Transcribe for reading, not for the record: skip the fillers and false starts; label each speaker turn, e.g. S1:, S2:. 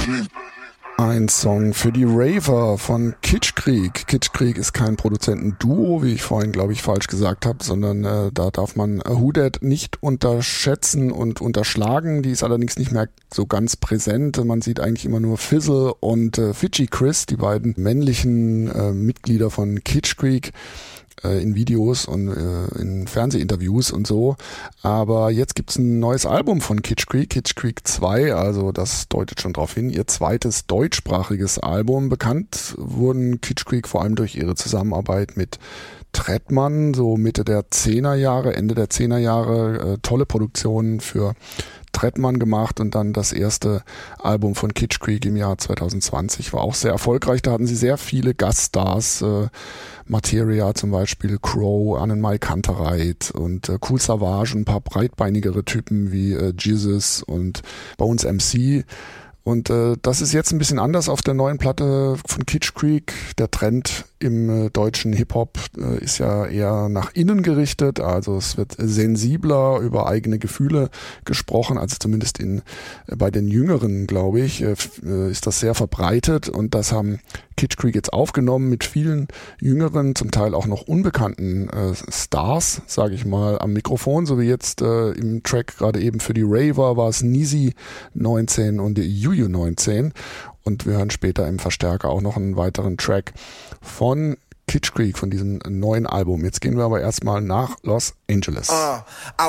S1: Ein Song für die Raver von Kitschkrieg. Kitschkrieg ist kein Produzentenduo, wie ich vorhin, glaube ich, falsch gesagt habe, sondern da darf man Who Dat nicht unterschätzen und unterschlagen. Die ist allerdings nicht mehr so ganz präsent. Man sieht eigentlich immer nur Fizzle und Fidschi Chris, die beiden männlichen Mitglieder von Kitschkrieg, in Videos und in Fernsehinterviews und so. Aber jetzt gibt's ein neues Album von Kitschkrieg, Kitschkrieg 2, also das deutet schon darauf hin, ihr zweites deutschsprachiges Album. Bekannt wurden Kitschkrieg vor allem durch ihre Zusammenarbeit mit Trettmann, so Mitte der 10er Jahre, Ende der 10er Jahre, tolle Produktionen für Trettmann gemacht und dann das erste Album von Kitschkrieg im Jahr 2020 war auch sehr erfolgreich. Da hatten sie sehr viele Gaststars, Materia zum Beispiel, Crow, Annenmai Kantereit und Kool Savas, ein paar breitbeinigere Typen wie Jesus und Bones MC. Und das ist jetzt ein bisschen anders auf der neuen Platte von Kitschkrieg. Der Trend im deutschen Hip-Hop ist ja eher nach innen gerichtet. Also es wird sensibler über eigene Gefühle gesprochen. Also zumindest bei den Jüngeren, glaube ich, ist das sehr verbreitet. Und das haben Kitschkrieg jetzt aufgenommen mit vielen jüngeren, zum Teil auch noch unbekannten Stars, sage ich mal, am Mikrofon. So wie jetzt im Track gerade eben für die Raver war es Nisi 19 und Juju 19. Und wir hören später im Verstärker auch noch einen weiteren Track von Kitschkrieg, von diesem neuen Album. Jetzt gehen wir aber erstmal nach Los Angeles.